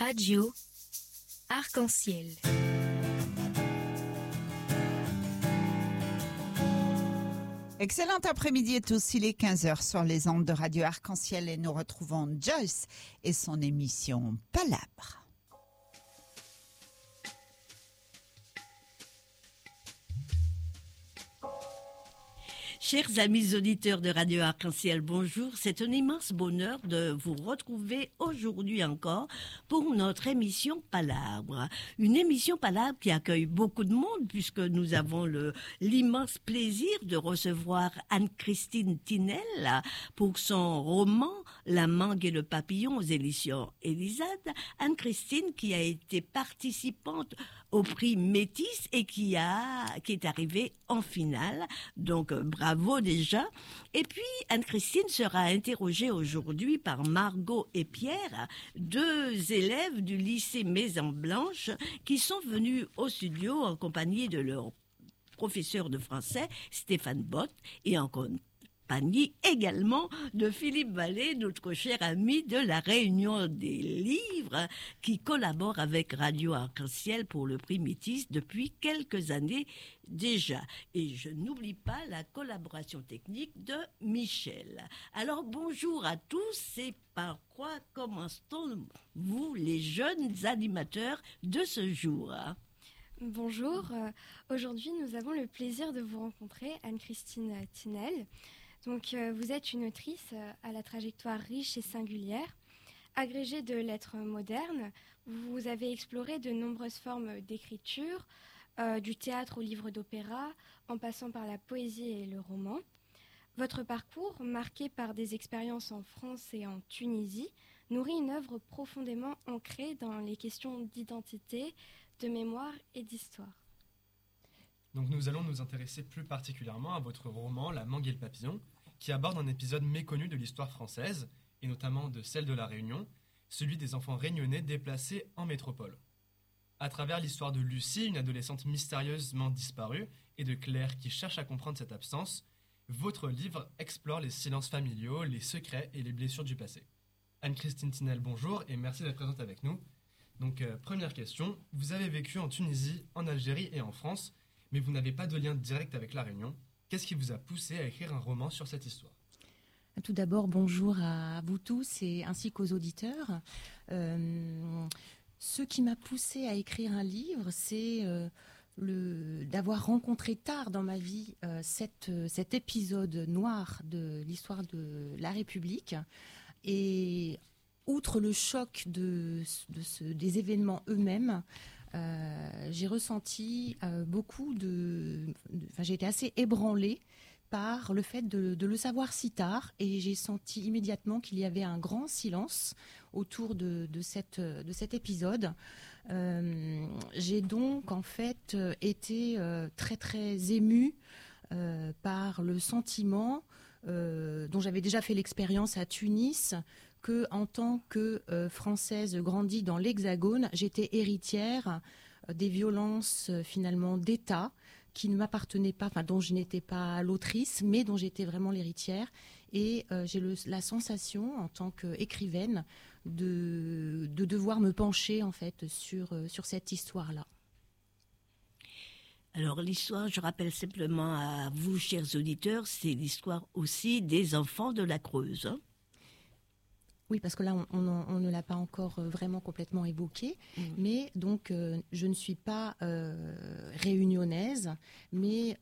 Radio Arc-en-Ciel. Excellent après-midi à tous, il est 15h sur les ondes de Radio Arc-en-Ciel et nous retrouvons Joyce et son émission Palabre. Chers amis auditeurs de Radio Arc-en-Ciel, bonjour. C'est un immense bonheur de vous retrouver aujourd'hui encore pour notre émission Palabre. Une émission Palabre qui accueille beaucoup de monde puisque nous avons l'immense plaisir de recevoir Anne-Christine Tinel pour son roman La mangue et le papillon aux éditions Elisade. Anne-Christine qui a été participante au prix Métis et qui est arrivée en finale. Donc bravo déjà. Et puis Anne-Christine sera interrogée aujourd'hui par Margot et Pierre, deux élèves du lycée Maison Blanche qui sont venus au studio en compagnie de leur professeur de français Stéphane Bott et en compagnie également de Philippe Vallée, notre cher ami de la Réunion des livres, qui collabore avec Radio Arc-en-Ciel pour le prix Métis depuis quelques années déjà. Et je n'oublie pas la collaboration technique de Michel. Alors bonjour à tous et par quoi commence-t-on, vous, les jeunes animateurs de ce jour? Bonjour, aujourd'hui nous avons le plaisir de vous rencontrer, Anne-Christine Tinel. Donc, vous êtes une autrice à la trajectoire riche et singulière. Agrégée de lettres modernes, vous avez exploré de nombreuses formes d'écriture, du théâtre au livre d'opéra, en passant par la poésie et le roman. Votre parcours, marqué par des expériences en France et en Tunisie, nourrit une œuvre profondément ancrée dans les questions d'identité, de mémoire et d'histoire. Donc nous allons nous intéresser plus particulièrement à votre roman La mangue et le papillon, qui aborde un épisode méconnu de l'histoire française, et notamment de celle de la Réunion, celui des enfants réunionnais déplacés en métropole. À travers l'histoire de Lucie, une adolescente mystérieusement disparue, et de Claire qui cherche à comprendre cette absence, votre livre explore les silences familiaux, les secrets et les blessures du passé. Anne-Christine Tinel, bonjour et merci d'être présente avec nous. Donc première question, vous avez vécu en Tunisie, en Algérie et en France, mais vous n'avez pas de lien direct avec la Réunion. Qu'est-ce qui vous a poussé à écrire un roman sur cette histoire ? Tout d'abord, bonjour à vous tous et ainsi qu'aux auditeurs. Ce qui m'a poussé à écrire un livre, c'est d'avoir rencontré tard dans ma vie cet épisode noir de l'histoire de la République. Et outre le choc des événements eux-mêmes, j'ai ressenti j'ai été assez ébranlée par le fait de le savoir si tard, et j'ai senti immédiatement qu'il y avait un grand silence autour de cet épisode. J'ai donc en fait été très très émue par le sentiment dont j'avais déjà fait l'expérience à Tunis, que en tant que Française grandie dans l'Hexagone, j'étais héritière des violences finalement d'État qui ne m'appartenaient pas, dont je n'étais pas l'autrice, mais dont j'étais vraiment l'héritière. Et j'ai la sensation, en tant qu'écrivaine, de devoir me pencher en fait sur cette histoire-là. Alors l'histoire, je rappelle simplement à vous, chers auditeurs, c'est l'histoire aussi des enfants de la Creuse. Hein. Oui, parce que là, on ne l'a pas encore vraiment complètement évoqué. Mais donc, je ne suis pas réunionnaise, mais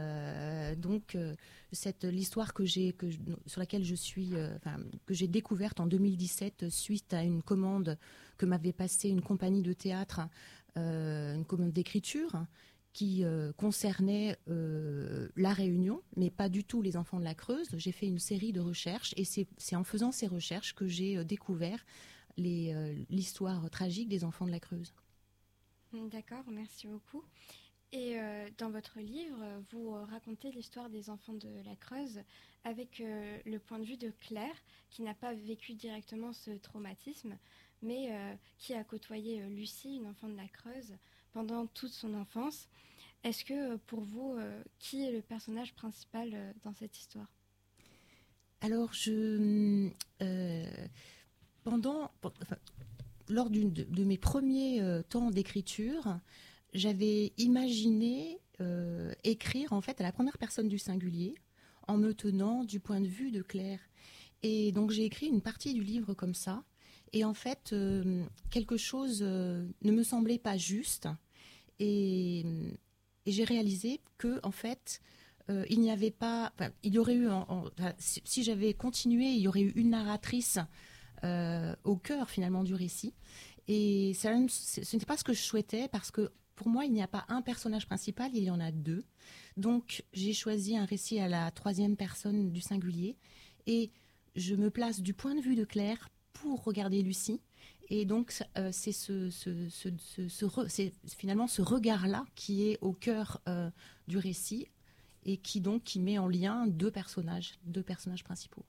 l'histoire sur laquelle je suis, que j'ai découverte en 2017 suite à une commande que m'avait passée une compagnie de théâtre, une commande d'écriture, qui concernait la Réunion, mais pas du tout les enfants de la Creuse. J'ai fait une série de recherches et c'est en faisant ces recherches que j'ai découvert l'histoire tragique des enfants de la Creuse. D'accord, merci beaucoup. Et dans votre livre, vous racontez l'histoire des enfants de la Creuse avec le point de vue de Claire, qui n'a pas vécu directement ce traumatisme, mais qui a côtoyé Lucie, une enfant de la Creuse, pendant toute son enfance. Est-ce que pour vous, qui est le personnage principal dans cette histoire ? Alors, lors de mes premiers temps d'écriture, j'avais imaginé écrire en fait à la première personne du singulier en me tenant du point de vue de Claire. Et donc j'ai écrit une partie du livre comme ça. Et en fait, quelque chose ne me semblait pas juste. Et j'ai réalisé que en fait, il n'y avait pas. Enfin, il y aurait eu, si j'avais continué, il y aurait eu une narratrice au cœur finalement du récit. Et ce n'était pas ce que je souhaitais parce que pour moi, il n'y a pas un personnage principal, il y en a deux. Donc, j'ai choisi un récit à la troisième personne du singulier et je me place du point de vue de Claire pour regarder Lucie. Et donc, c'est finalement ce regard-là qui est au cœur du récit et qui met en lien deux personnages principaux.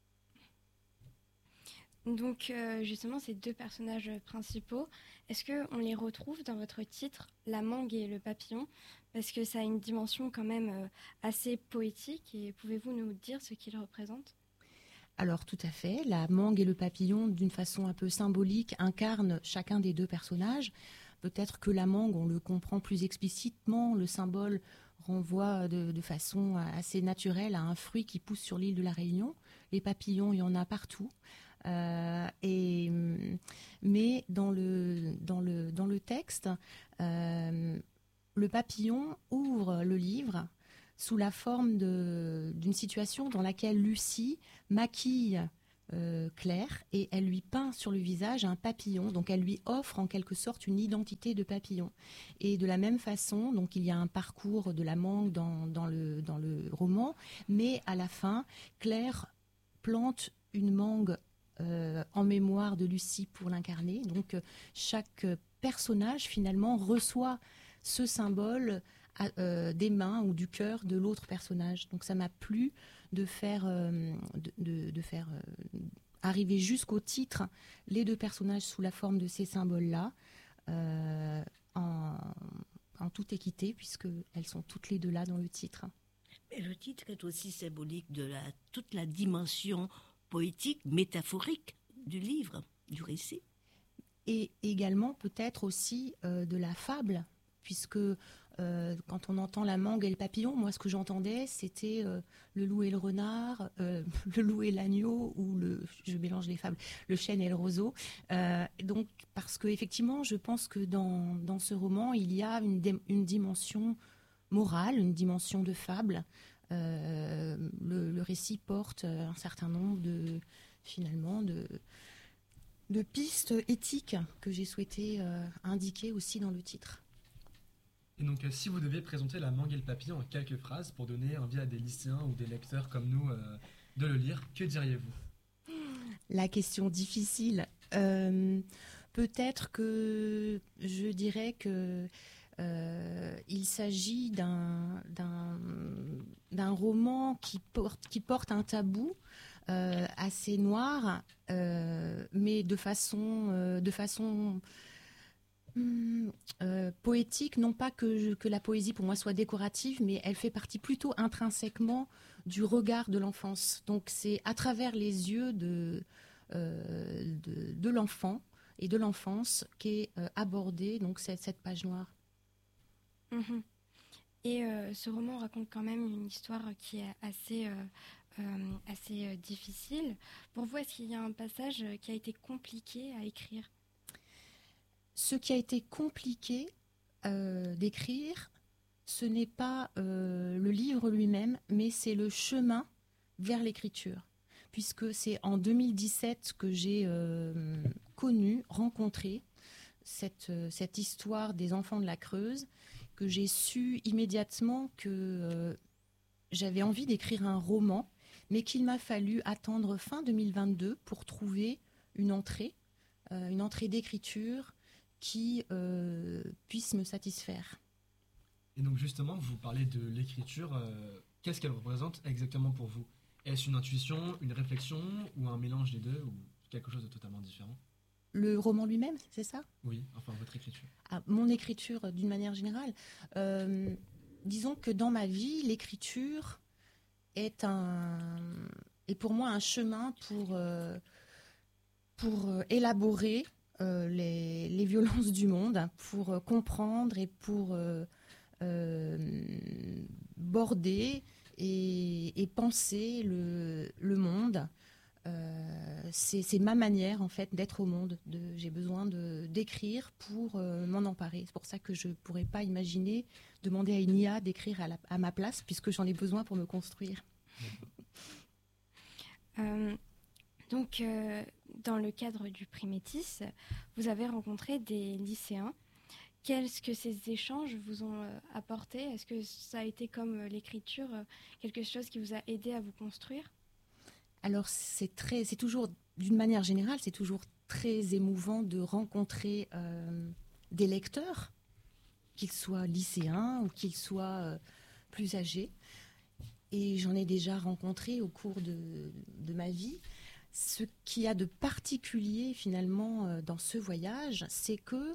Donc justement, ces deux personnages principaux, est-ce qu'on les retrouve dans votre titre, La mangue et le papillon? Parce que ça a une dimension quand même assez poétique. Et pouvez-vous nous dire ce qu'ils représentent? Alors tout à fait, la mangue et le papillon, d'une façon un peu symbolique, incarnent chacun des deux personnages. Peut-être que la mangue, on le comprend plus explicitement, le symbole renvoie de façon assez naturelle à un fruit qui pousse sur l'île de la Réunion. Les papillons, il y en a partout. Mais dans le texte, le papillon ouvre le livre sous la forme d'une situation dans laquelle Lucie maquille Claire et elle lui peint sur le visage un papillon, donc elle lui offre en quelque sorte une identité de papillon. Et de la même façon, donc il y a un parcours de la mangue dans le roman, mais à la fin, Claire plante une mangue en mémoire de Lucie pour l'incarner. Donc chaque personnage finalement reçoit ce symbole des mains ou du cœur de l'autre personnage. Donc ça m'a plu de faire arriver jusqu'au titre les deux personnages sous la forme de ces symboles-là, en toute équité, puisqu'elles sont toutes les deux là dans le titre. Et le titre est aussi symbolique de toute la dimension poétique, métaphorique du livre, du récit. Et également peut-être aussi de la fable, puisque quand on entend la mangue et le papillon, moi ce que j'entendais c'était le loup et le renard, le loup et l'agneau, ou je mélange les fables, le chêne et le roseau. Donc parce que effectivement, je pense que dans ce roman, il y a une dimension morale, une dimension de fable. Le récit porte un certain nombre de pistes éthiques que j'ai souhaité indiquer aussi dans le titre. Et donc, si vous deviez présenter La mangue et le papillon en quelques phrases pour donner envie à des lycéens ou des lecteurs comme nous de le lire, que diriez-vous? La question difficile. Peut-être que je dirais que il s'agit d'un roman qui porte un tabou assez noir, mais de façon poétique. Non pas que la poésie pour moi soit décorative, mais elle fait partie plutôt intrinsèquement du regard de l'enfance. Donc c'est à travers les yeux de l'enfant et de l'enfance qu'est abordée donc cette page noire. Mmh. Et ce roman raconte quand même une histoire qui est assez difficile. Pour vous, est-ce qu'il y a un passage qui a été compliqué à écrire? Ce qui a été compliqué d'écrire, ce n'est pas le livre lui-même, mais c'est le chemin vers l'écriture. Puisque c'est en 2017 que j'ai rencontré cette histoire des enfants de la Creuse, que j'ai su immédiatement que j'avais envie d'écrire un roman, mais qu'il m'a fallu attendre fin 2022 pour trouver une entrée d'écriture qui puisse me satisfaire. Et donc justement, vous parlez de l'écriture, qu'est-ce qu'elle représente exactement pour vous? Est-ce une intuition, une réflexion ou un mélange des deux ou quelque chose de totalement différent? Le roman lui-même, c'est ça? Oui, enfin votre écriture. Mon écriture d'une manière générale. Disons que dans ma vie, l'écriture est pour moi un chemin pour élaborer les violences du monde, pour comprendre et pour border et penser le monde. C'est ma manière en fait d'être au monde. J'ai besoin d'écrire pour m'en emparer. C'est pour ça que je ne pourrais pas imaginer demander à une IA d'écrire à ma place, puisque j'en ai besoin pour me construire. Donc, dans le cadre du prix Métis, vous avez rencontré des lycéens. Qu'est-ce que ces échanges vous ont apporté ? Est-ce que ça a été comme l'écriture, quelque chose qui vous a aidé à vous construire ? Alors, c'est toujours, d'une manière générale, c'est toujours très émouvant de rencontrer des lecteurs, qu'ils soient lycéens ou qu'ils soient plus âgés. Et j'en ai déjà rencontré au cours de ma vie. Ce qu'il y a de particulier, finalement, dans ce voyage, c'est que,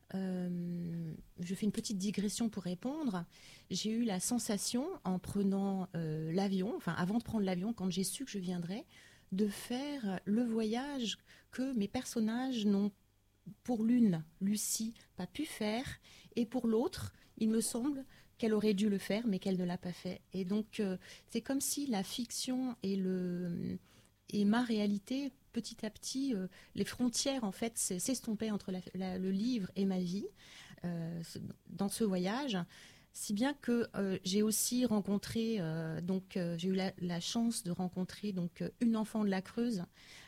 je fais une petite digression pour répondre, j'ai eu la sensation, en prenant l'avion, enfin avant de prendre l'avion, quand j'ai su que je viendrais, de faire le voyage que mes personnages n'ont, pour l'une, Lucie, pas pu faire, et pour l'autre, il me semble qu'elle aurait dû le faire, mais qu'elle ne l'a pas fait. Et donc, c'est comme si la fiction et ma réalité, petit à petit, les frontières, en fait, s'estompaient entre le livre et ma vie dans ce voyage. Si bien que j'ai aussi rencontré, j'ai eu la chance de rencontrer une enfant de la Creuse,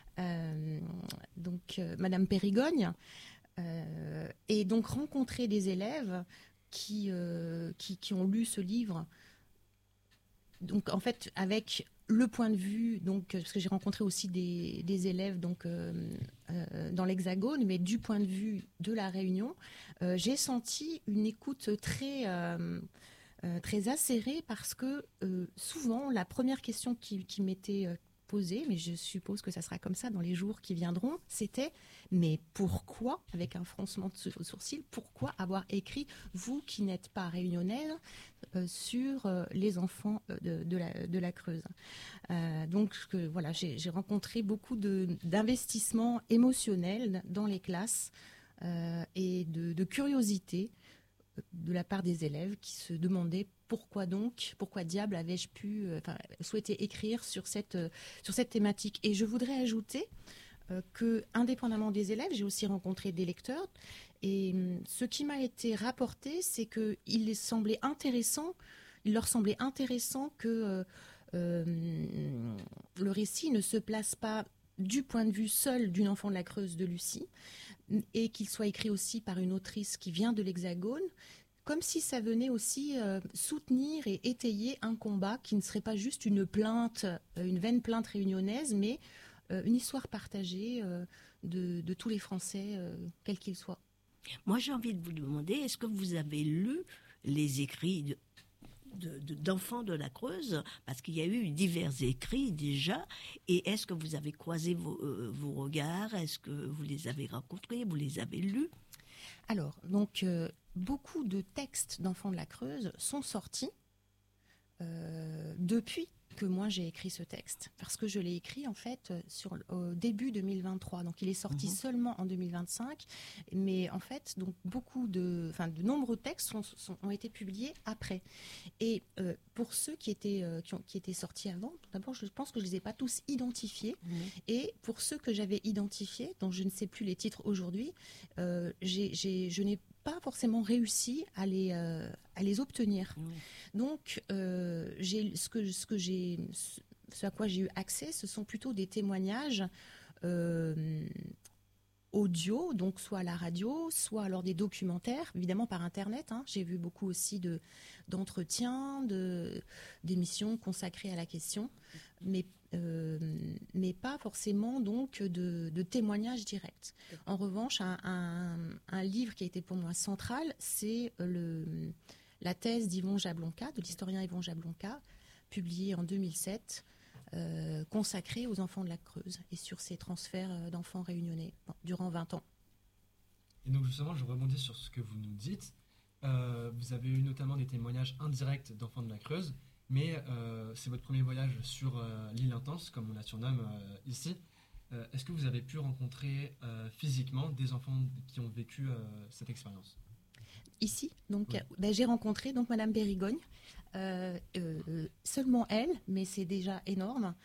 Madame Périgogne, et donc rencontrer des élèves qui ont lu ce livre. Donc en fait, avec le point de vue, parce que j'ai rencontré aussi des élèves dans l'Hexagone, mais du point de vue de la Réunion, j'ai senti une écoute très acérée, parce que souvent, la première question qui m'était posée, mais je suppose que ça sera comme ça dans les jours qui viendront, c'était « mais pourquoi, avec un froncement de sourcils, pourquoi avoir écrit, vous qui n'êtes pas réunionnaise, sur les enfants de la Creuse ?» Voilà, j'ai rencontré beaucoup d'investissements émotionnels dans les classes et de curiosité de la part des élèves qui se demandaient pourquoi diable avais-je pu souhaiter écrire sur cette thématique. Et je voudrais ajouter que, indépendamment des élèves, j'ai aussi rencontré des lecteurs, et ce qui m'a été rapporté, c'est qu'il leur semblait intéressant que le récit ne se place pas du point de vue seul d'une enfant de la Creuse, de Lucie, et qu'il soit écrit aussi par une autrice qui vient de l'Hexagone, comme si ça venait aussi soutenir et étayer un combat qui ne serait pas juste une plainte, une vaine plainte réunionnaise, mais une histoire partagée de tous les Français, quels qu'ils soient. Moi, j'ai envie de vous demander, est-ce que vous avez lu les écrits d'enfants de la Creuse, parce qu'il y a eu divers écrits déjà, et est-ce que vous avez croisé vos regards, est-ce que vous les avez rencontrés, vous les avez lus? Alors, beaucoup de textes d'enfants de la Creuse sont sortis depuis que moi j'ai écrit ce texte, parce que je l'ai écrit en fait au début 2023, donc il est sorti seulement en 2025, mais en fait de nombreux textes ont été publiés après. Et pour ceux qui étaient sortis avant, d'abord je pense que je les ai pas tous identifiés, et pour ceux que j'avais identifiés, dont je ne sais plus les titres aujourd'hui, je n'ai pas forcément réussi à les obtenir. Donc, ce à quoi j'ai eu accès, ce sont plutôt des témoignages audio, donc soit à la radio, soit alors des documentaires, évidemment par Internet. J'ai vu beaucoup aussi d'entretiens, d'émissions consacrées à la question, mais pas forcément de témoignages directs. En revanche, un livre qui a été pour moi central, c'est la thèse d'Yvon Jablonka, de l'historien Yvon Jablonka, publiée en 2007, consacrée aux enfants de la Creuse et sur ces transferts d'enfants réunionnais durant 20 ans. Et donc justement, je rebondis sur ce que vous nous dites. Vous avez eu notamment des témoignages indirects d'enfants de la Creuse, mais c'est votre premier voyage sur l'île Intense, comme on la surnomme ici. est-ce que vous avez pu rencontrer physiquement des enfants qui ont vécu cette expérience ? Ici, donc, Oui. j'ai rencontré donc Madame Bérigogne, seulement elle, mais c'est déjà énorme.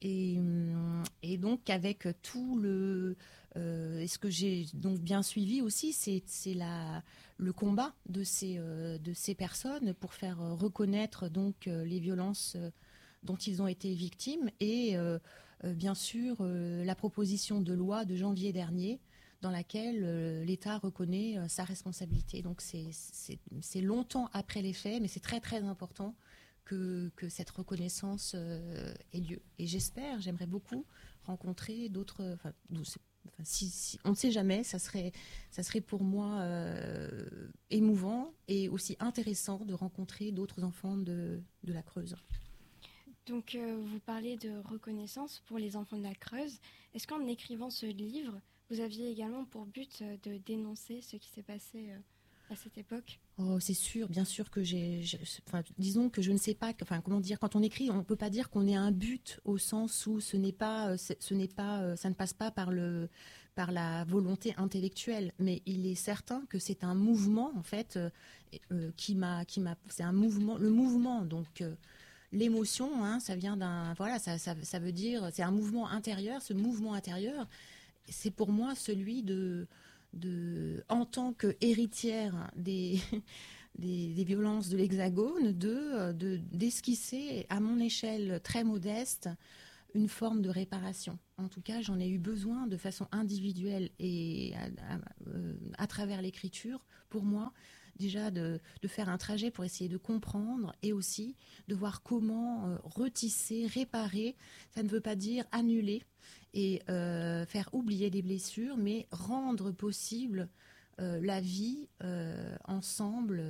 Et donc avec tout le, ce que j'ai donc bien suivi aussi, c'est le combat de ces personnes pour faire reconnaître donc les violences dont ils ont été victimes et bien sûr la proposition de loi de janvier dernier dans laquelle l'État reconnaît sa responsabilité. Donc c'est longtemps après les faits, mais c'est très très important que cette reconnaissance ait lieu. Et j'aimerais beaucoup rencontrer d'autres... si, on ne sait jamais, ça serait pour moi émouvant et aussi intéressant de rencontrer d'autres enfants de la Creuse. Donc, vous parlez de reconnaissance pour les enfants de la Creuse. Est-ce qu'en écrivant ce livre, vous aviez également pour but de dénoncer ce qui s'est passé à cette époque ? Oh, c'est sûr, bien sûr que disons que je ne sais pas, comment dire, quand on écrit, on ne peut pas dire qu'on ait un but au sens où ça ne passe pas par la volonté intellectuelle, mais il est certain que c'est un mouvement en fait c'est un mouvement, le mouvement donc. L'émotion, hein, ça vient ça veut dire, c'est un mouvement intérieur. Ce mouvement intérieur, c'est pour moi celui en tant qu'héritière des violences de l'Hexagone, d'esquisser à mon échelle très modeste une forme de réparation. En tout cas, j'en ai eu besoin de façon individuelle et à travers l'écriture, pour moi, déjà de faire un trajet pour essayer de comprendre et aussi de voir comment retisser, réparer. Ça ne veut pas dire annuler et faire oublier des blessures, mais rendre possible la vie ensemble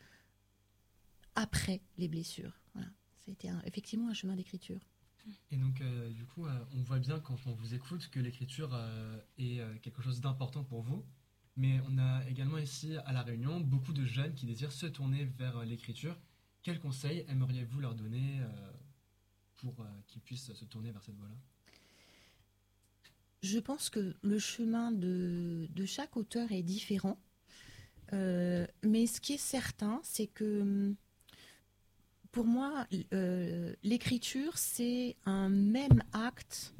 après les blessures. Voilà. Ça a été effectivement un chemin d'écriture. Et donc, du coup, on voit bien quand on vous écoute que l'écriture est quelque chose d'important pour vous. Mais on a également ici à La Réunion beaucoup de jeunes qui désirent se tourner vers l'écriture. Quels conseils aimeriez-vous leur donner pour qu'ils puissent se tourner vers cette voie-là ? Je pense que le chemin de chaque auteur est différent. Mais ce qui est certain, c'est que pour moi, l'écriture, c'est un même acte,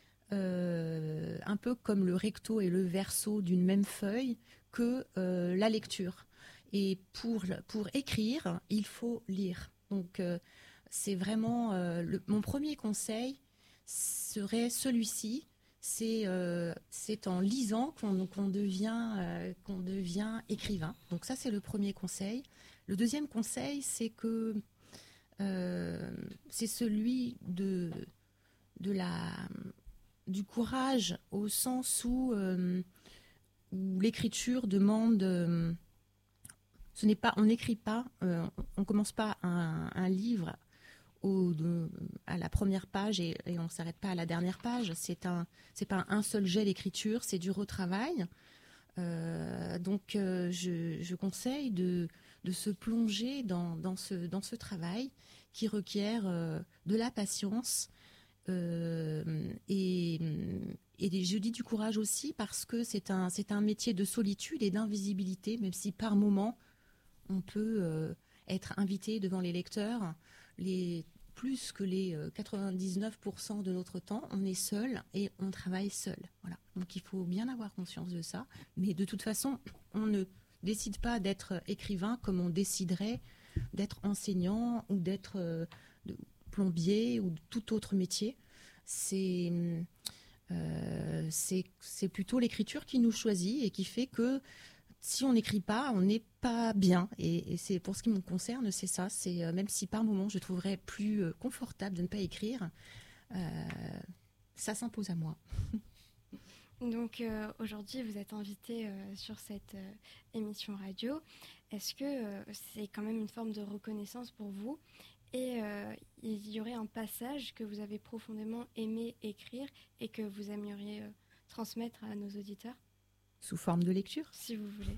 un peu comme le recto et le verso d'une même feuille, que la lecture. Et pour écrire, il faut lire. Donc, c'est vraiment... mon premier conseil serait celui-ci. C'est en lisant qu'on devient écrivain. Donc ça, c'est le premier conseil. Le deuxième conseil, c'est que c'est celui du courage au sens où l'écriture demande... on n'écrit pas, on commence pas un livre à la première page et on ne s'arrête pas à la dernière page. C'est pas un seul jet d'écriture, c'est du retravail. Donc je conseille de se plonger dans ce travail qui requiert de la patience et je dis du courage aussi parce que c'est un métier de solitude et d'invisibilité, même si par moment on peut être invité devant les lecteurs. Plus que les 99% de notre temps, on est seul et on travaille seul. Voilà. Donc il faut bien avoir conscience de ça. Mais de toute façon, on ne décide pas d'être écrivain comme on déciderait d'être enseignant ou d'être plombier ou tout autre métier. C'est plutôt l'écriture qui nous choisit et qui fait que si on n'écrit pas, on n'est pas bien. Et c'est pour ce qui me concerne, c'est ça. C'est même si par moment je trouverais plus confortable de ne pas écrire, ça s'impose à moi. Donc aujourd'hui, vous êtes invité sur cette émission radio. Est-ce que c'est quand même une forme de reconnaissance pour vous ? Et il y aurait un passage que vous avez profondément aimé écrire et que vous aimeriez transmettre à nos auditeurs ? Sous forme de lecture ?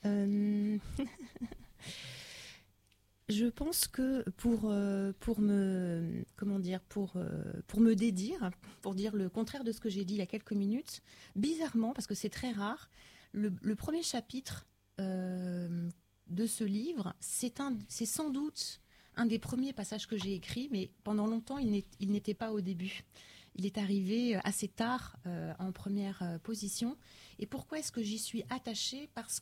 Si vous voulez. Je pense que pour me dédire, pour dire le contraire de ce que j'ai dit il y a quelques minutes, bizarrement, parce que c'est très rare, le premier chapitre de ce livre, c'est sans doute un des premiers passages que j'ai écrits, mais pendant longtemps, il n'était pas au début. Il est arrivé assez tard en première position. Et pourquoi est-ce que j'y suis attachée ? Parce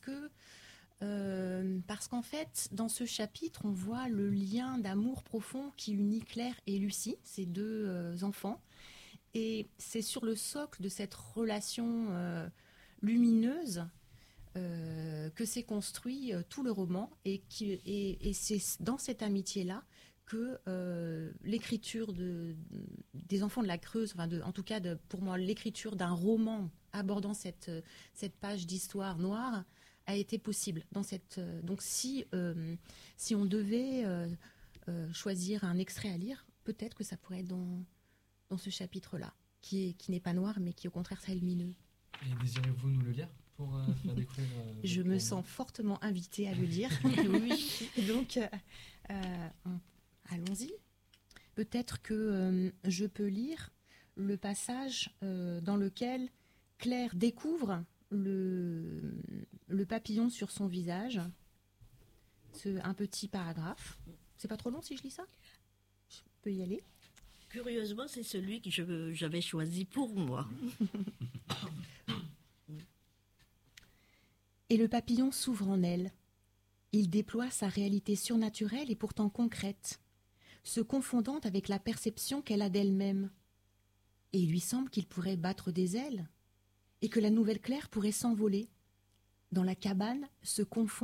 qu'en fait, dans ce chapitre, on voit le lien d'amour profond qui unit Claire et Lucie, ces deux enfants. Et c'est sur le socle de cette relation lumineuse que s'est construit tout le roman. Et c'est dans cette amitié-là que l'écriture des enfants de la Creuse, en tout cas pour moi, l'écriture d'un roman abordant cette page d'histoire noire a été possible. Donc si on devait choisir un extrait à lire, peut-être que ça pourrait être dans ce chapitre-là, qui n'est pas noir, mais qui au contraire est lumineux. Et désirez-vous nous le lire pour faire découvrir Je me sens fortement invitée à le lire. Oui. Donc, allons-y. Peut-être que je peux lire le passage dans lequel Claire découvre le papillon sur son visage. Un petit paragraphe. C'est pas trop long si je lis ça ? Je peux y aller ? Curieusement, c'est celui que j'avais choisi pour moi. Et le papillon s'ouvre en elle. Il déploie sa réalité surnaturelle et pourtant concrète, se confondant avec la perception qu'elle a d'elle-même. Et il lui semble qu'il pourrait battre des ailes, et que la nouvelle Claire pourrait s'envoler. Dans la cabane se confond